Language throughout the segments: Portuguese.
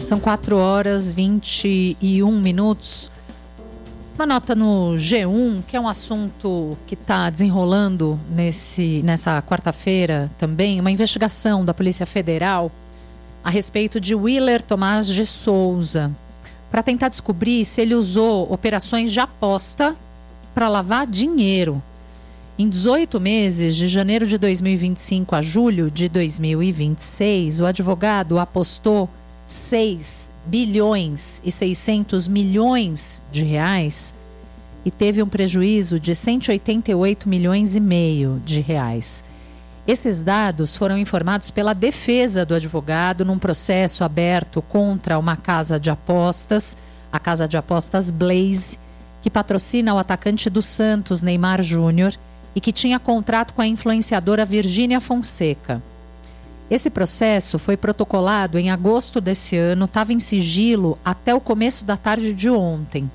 São 4h21. Uma nota no G1, que é um assunto que está desenrolando nessa quarta-feira também, uma investigação da Polícia Federal a respeito de Willer Tomás de Souza, para tentar descobrir se ele usou operações de aposta para lavar dinheiro. Em 18 meses, de janeiro de 2025 a julho de 2026, o advogado apostou 6 bilhões e 600 milhões de reais e teve um prejuízo de 188 milhões e meio de reais. Esses dados foram informados pela defesa do advogado num processo aberto contra uma casa de apostas, a casa de apostas Blaze, que patrocina o atacante do Santos, Neymar Júnior, e que tinha contrato com a influenciadora Virgínia Fonseca. Esse processo foi protocolado em agosto desse ano, estava em sigilo até o começo da tarde de ontem.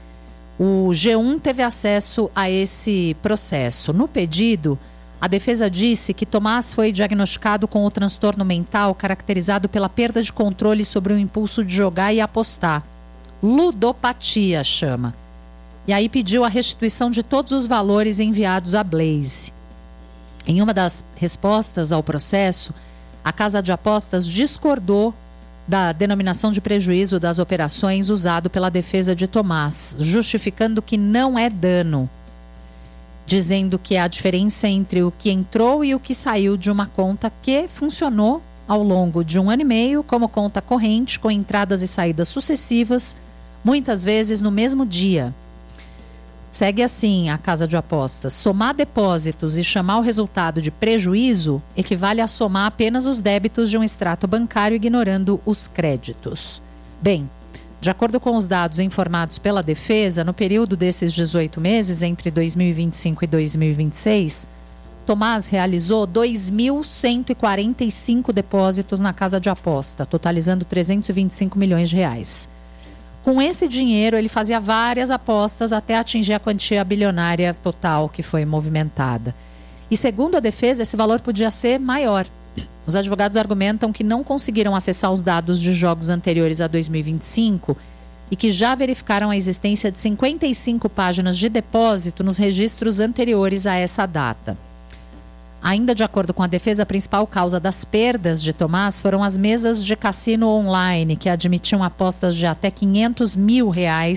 O G1 teve acesso a esse processo. No pedido, a defesa disse que Tomás foi diagnosticado com o transtorno mental caracterizado pela perda de controle sobre o impulso de jogar e apostar. Ludopatia chama. E aí pediu a restituição de todos os valores enviados à Blaze. Em uma das respostas ao processo, a casa de apostas discordou da denominação de prejuízo das operações usado pela defesa de Tomás, justificando que não é dano, dizendo que há diferença entre o que entrou e o que saiu de uma conta que funcionou ao longo de 1 ano e meio como conta corrente, com entradas e saídas sucessivas, muitas vezes no mesmo dia. Segue assim a casa de apostas: somar depósitos e chamar o resultado de prejuízo equivale a somar apenas os débitos de um extrato bancário ignorando os créditos. Bem, de acordo com os dados informados pela defesa, no período desses 18 meses, entre 2025 e 2026, Tomás realizou 2.145 depósitos na casa de aposta, totalizando 325 milhões de reais. Com esse dinheiro, ele fazia várias apostas até atingir a quantia bilionária total que foi movimentada. E segundo a defesa, esse valor podia ser maior. Os advogados argumentam que não conseguiram acessar os dados de jogos anteriores a 2025 e que já verificaram a existência de 55 páginas de depósito nos registros anteriores a essa data. Ainda de acordo com a defesa, a principal causa das perdas de Tomás foram as mesas de cassino online, que admitiam apostas de até R$500 mil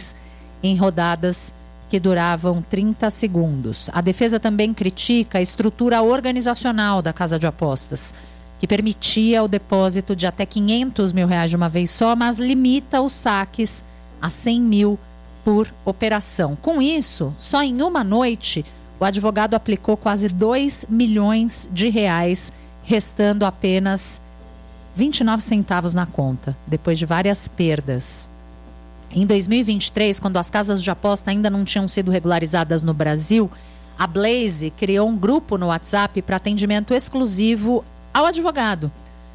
em rodadas que duravam 30 segundos. A defesa também critica a estrutura organizacional da casa de apostas, que permitia o depósito de até R$500 mil de uma vez só, mas limita os saques a 100 mil por operação. Com isso, só em uma noite, o advogado aplicou quase 2 milhões de reais, restando apenas 29 centavos na conta, depois de várias perdas. Em 2023, quando as casas de aposta ainda não tinham sido regularizadas no Brasil, a Blaze criou um grupo no WhatsApp para atendimento exclusivo ao advogado.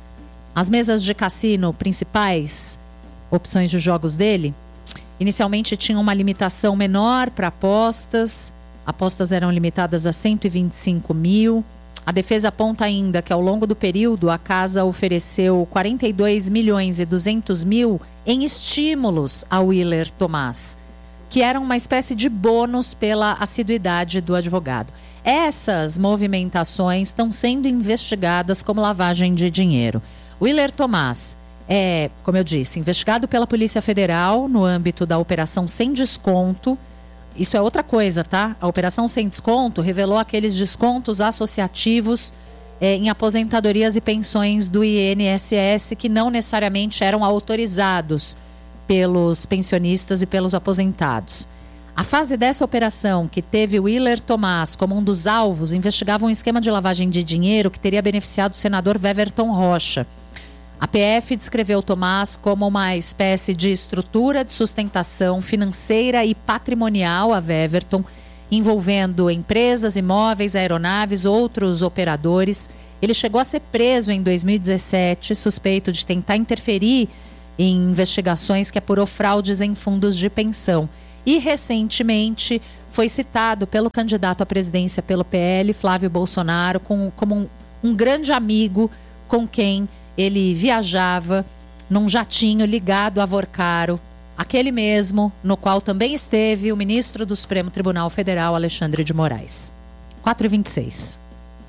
As mesas de cassino principais, opções de jogos dele, inicialmente tinham uma limitação menor para apostas. Apostas eram limitadas a 125 mil. A defesa aponta ainda que ao longo do período a casa ofereceu 42 milhões e 200 mil em estímulos a Willer Tomás, que eram uma espécie de bônus pela assiduidade do advogado. Essas movimentações estão sendo investigadas como lavagem de dinheiro. Willer Tomás é, como eu disse, investigado pela Polícia Federal no âmbito da Operação Sem Desconto. Isso é outra coisa, tá? A Operação Sem Desconto revelou aqueles descontos associativos em aposentadorias e pensões do INSS que não necessariamente eram autorizados pelos pensionistas e pelos aposentados. A fase dessa operação, que teve Willer Tomás como um dos alvos, investigava um esquema de lavagem de dinheiro que teria beneficiado o senador Weverton Rocha. A PF descreveu Tomás como uma espécie de estrutura de sustentação financeira e patrimonial a Weverton, envolvendo empresas, imóveis, aeronaves, outros operadores. Ele chegou a ser preso em 2017, suspeito de tentar interferir em investigações que apurou fraudes em fundos de pensão. E recentemente foi citado pelo candidato à presidência pelo PL, Flávio Bolsonaro, como um grande amigo com quem ele viajava num jatinho ligado a Vorcaro, aquele mesmo no qual também esteve o ministro do Supremo Tribunal Federal, Alexandre de Moraes. 4h26.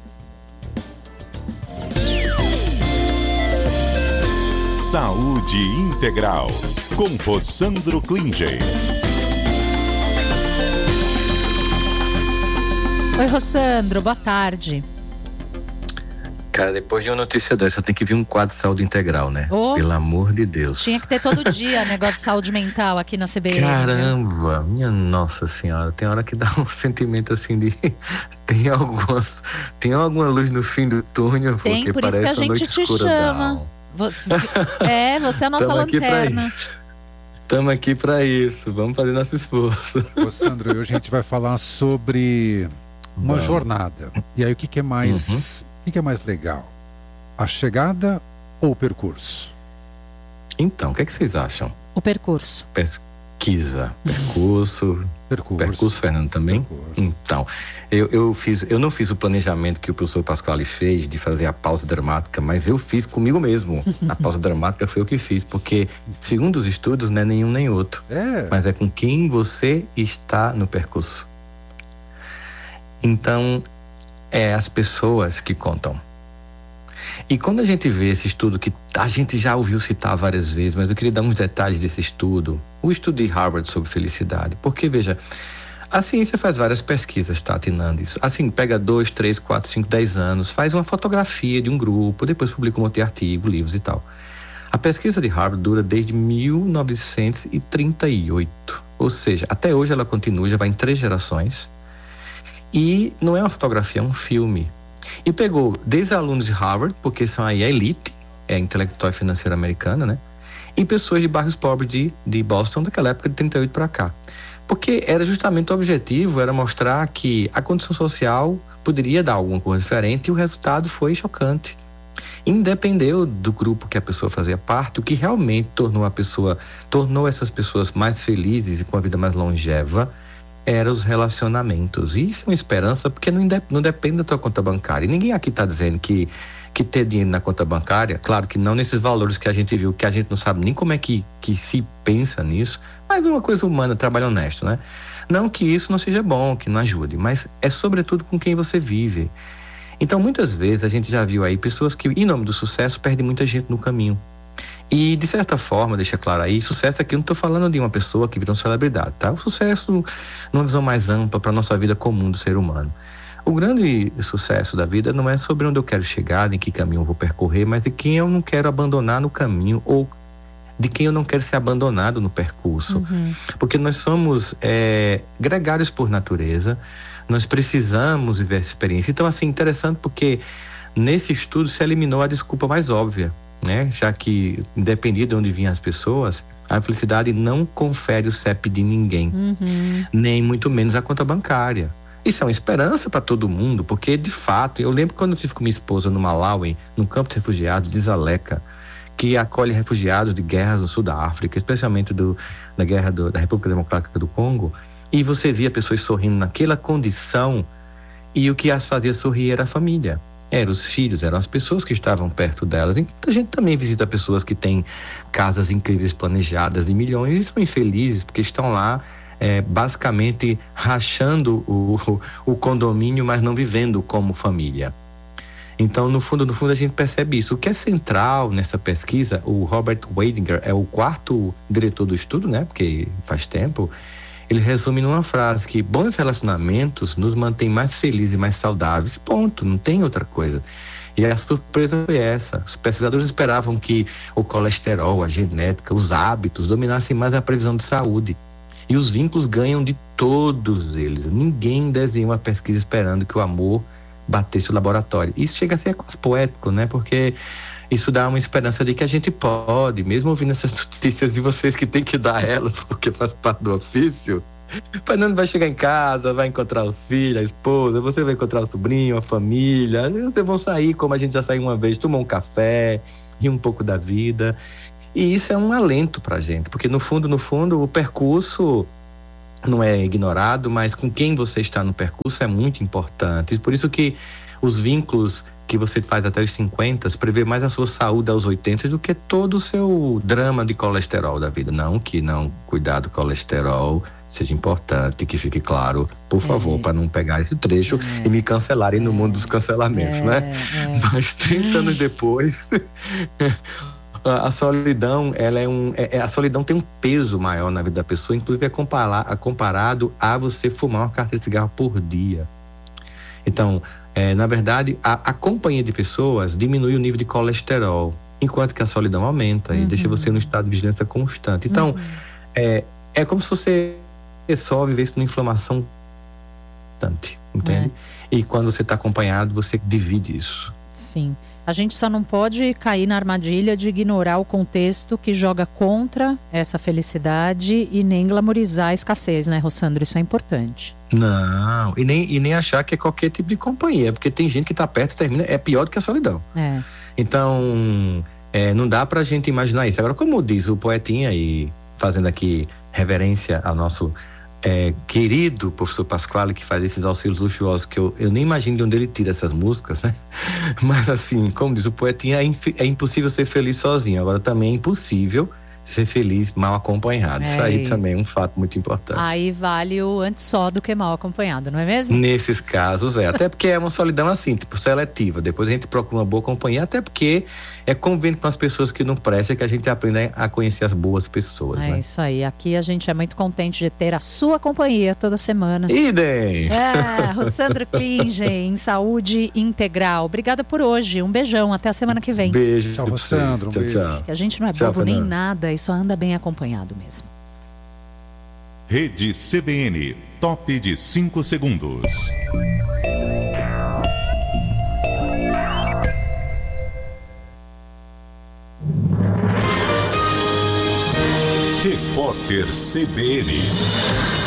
Saúde Integral, com Rossandro Klinger. Oi, Rossandro, boa tarde. Cara, depois de uma notícia dessa, tem que vir um quadro de saúde integral, né? Pelo amor de Deus. Tinha que ter todo dia negócio de saúde mental aqui na CBN. Caramba, minha Nossa Senhora. Tem hora que dá um sentimento assim de... Tem alguma luz no fim do túnel. Tem, porque por isso que a gente te chama. Você é a nossa lanterna. Estamos aqui para isso. Vamos fazer nosso esforço. Ô, Sandro, hoje a gente vai falar sobre uma jornada. E aí, o que é mais... O que é mais legal? A chegada ou o percurso? Então, o que vocês acham? O percurso. Pesquisa. Percurso, Fernando, também? Percurso. Então, eu não fiz o planejamento que o professor Pasquale fez de fazer a pausa dramática, mas eu fiz comigo mesmo. A pausa dramática foi eu que fiz, porque, segundo os estudos, não é nenhum nem outro. Mas é com quem você está no percurso. Então, é as pessoas que contam. E quando a gente vê esse estudo, que a gente já ouviu citar várias vezes, mas eu queria dar uns detalhes desse estudo, o estudo de Harvard sobre felicidade, porque, veja, a ciência faz várias pesquisas, tá, atinando isso. Assim, pega 2, 3, 4, 5, 10 anos, faz uma fotografia de um grupo, depois publica um monte de artigo, livros e tal. A pesquisa de Harvard dura desde 1938, ou seja, até hoje ela continua, já vai em 3 gerações. E não é uma fotografia, é um filme. E pegou desde alunos de Harvard, porque são aí a elite, a intelectual e financeira americana, né? E pessoas de bairros pobres de Boston, daquela época de 38 para cá. Porque era justamente o objetivo, era mostrar que a condição social poderia dar alguma coisa diferente, e o resultado foi chocante. Independeu do grupo que a pessoa fazia parte, o que realmente tornou essas pessoas mais felizes e com a vida mais longeva, eram os relacionamentos. E isso é uma esperança, porque não depende da tua conta bancária. E ninguém aqui está dizendo que ter dinheiro na conta bancária, claro que não nesses valores que a gente viu, que a gente não sabe nem como é que se pensa nisso, mas é uma coisa humana, trabalho honesto, né? Não que isso não seja bom, que não ajude, mas é sobretudo com quem você vive. Então, muitas vezes, a gente já viu aí pessoas que, em nome do sucesso, perdem muita gente no caminho. E, de certa forma, deixa claro aí, sucesso aqui eu não estou falando de uma pessoa que virou celebridade, tá? O sucesso numa visão mais ampla para a nossa vida comum do ser humano. O grande sucesso da vida não é sobre onde eu quero chegar, em que caminho eu vou percorrer, mas de quem eu não quero abandonar no caminho, ou de quem eu não quero ser abandonado no percurso. Porque nós somos gregários por natureza, nós precisamos viver essa experiência. Então, assim, interessante porque nesse estudo se eliminou a desculpa mais óbvia, né? Já que, independente de onde vinham as pessoas, a felicidade não confere o CEP de ninguém, nem muito menos a conta bancária. Isso é uma esperança para todo mundo, porque, de fato, eu lembro quando eu estive com minha esposa no Malawi, no campo de refugiados de Zaleka, que acolhe refugiados de guerras no sul da África, especialmente da guerra da República Democrática do Congo, e você via pessoas sorrindo naquela condição, e o que as fazia sorrir era a família. Eram os filhos, eram as pessoas que estavam perto delas. Então, a gente também visita pessoas que têm casas incríveis planejadas de milhões e são infelizes porque estão lá basicamente rachando o condomínio, mas não vivendo como família. Então, no fundo, a gente percebe isso. O que é central nessa pesquisa, o Robert Weidinger é o 4º diretor do estudo, né? Porque faz tempo. Ele resume numa frase que bons relacionamentos nos mantêm mais felizes e mais saudáveis, ponto, não tem outra coisa. E a surpresa foi essa. Os pesquisadores esperavam que o colesterol, a genética, os hábitos dominassem mais a previsão de saúde. E os vínculos ganham de todos eles. Ninguém desenhou uma pesquisa esperando que o amor batesse o laboratório. Isso chega a ser quase poético, né? Porque isso dá uma esperança de que a gente pode, mesmo ouvindo essas notícias de vocês que tem que dar elas, porque faz parte do ofício. O Fernando vai chegar em casa, vai encontrar o filho, a esposa, você vai encontrar o sobrinho, a família, vocês vão sair como a gente já saiu uma vez, tomar um café, rir um pouco da vida. E isso é um alento pra gente, porque no fundo, o percurso não é ignorado, mas com quem você está no percurso é muito importante. Por isso que os vínculos que você faz até os 50 prevê mais a sua saúde aos 80 do que todo o seu drama de colesterol da vida. Não que não cuidar do colesterol seja importante, que fique claro, por favor, para não pegar esse trecho e me cancelarem no mundo dos cancelamentos, né? Mas 30 anos depois, a solidão, a solidão tem um peso maior na vida da pessoa, inclusive é comparado a você fumar uma carteira de cigarro por dia. Então, na verdade, a companhia de pessoas diminui o nível de colesterol, enquanto que a solidão aumenta e deixa você num estado de vigilância constante. Então, é como se você só vivesse numa inflamação constante, entende? E quando você está acompanhado, você divide isso. Sim. A gente só não pode cair na armadilha de ignorar o contexto que joga contra essa felicidade e nem glamorizar a escassez, né, Rossandro? Isso é importante. Não, e nem achar que é qualquer tipo de companhia, porque tem gente que tá perto e termina, é pior do que a solidão. Então, não dá pra gente imaginar isso. Agora, como diz o poetinha aí, fazendo aqui reverência ao nosso querido professor Pasquale, que faz esses auxílios luxuosos, que eu nem imagino de onde ele tira essas músicas, né? Mas assim, como diz o poetinha, é impossível ser feliz sozinho. Agora também é impossível ser feliz mal acompanhado. Isso aí também é um fato muito importante. Aí vale o antes só do que mal acompanhado, não é mesmo? Nesses casos até porque é uma solidão assim, tipo, seletiva. Depois a gente procura uma boa companhia, até porque é convivendo com as pessoas que não prestam que a gente aprende a conhecer as boas pessoas, né? Isso aí. Aqui a gente é muito contente de ter a sua companhia toda semana. Idem! Rossandro Klingen, em Saúde Integral. Obrigada por hoje. Um beijão. Até a semana que vem. Beijo. Tchau, Rossandro. Tchau. Que a gente não é bobo nem nada e só anda bem acompanhado mesmo. Rede CBN, top de 5 segundos. Repórter CBN.